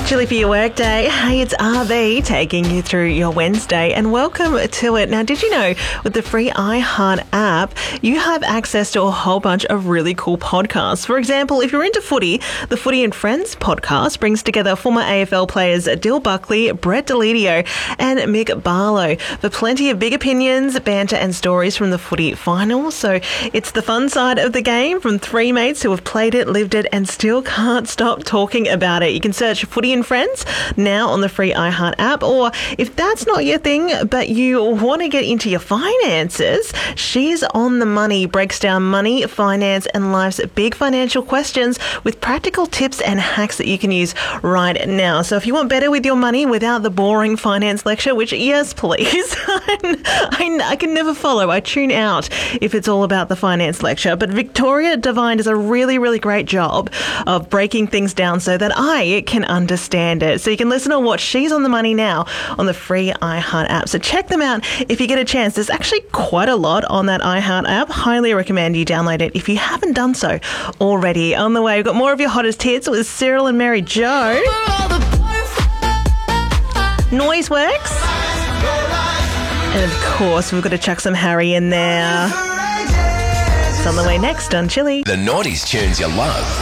Chilly for your workday. Hey, it's RB taking you through your Wednesday and welcome to it. Now, did you know with the free iHeart app, you have access to a whole bunch of really cool podcasts. For example, if you're into footy, the Footy and Friends podcast brings together former AFL players Dill Buckley, Brett Deledio and Mick Barlow for plenty of big opinions, banter and stories from the footy finals. So it's the fun side of the game from three mates who have played it, lived it and still can't stop talking about it. You can search Footy and Friends now on the free iHeart app, or if that's not your thing but you want to get into your finances, She's on the Money breaks down money, finance and life's big financial questions with practical tips and hacks that you can use right now. So if you want better with your money without the boring finance lecture, which yes please, I can never follow, I tune out if it's all about the finance lecture, but Victoria Devine does a really great job of breaking things down so that I can understand it. So you can listen or watch She's on the Money now on the free iHeart app. So check them out if you get a chance. There's actually quite a lot on that iHeart app. Highly recommend you download it if you haven't done so already. On the way, we've got more of your hottest hits with Cyril and Mary Jo. Noiseworks. And of course, we've got to chuck some Harry in there. It's on the way next on Chilly. The 90s tunes you love.